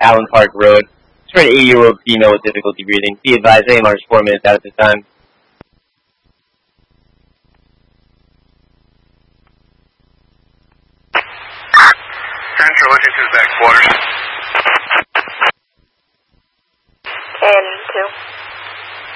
Allen Park Road. It's for an 80-year-old female with difficulty breathing. Be advised, AMR is 4 minutes out at this time. Central, looking to back quarters.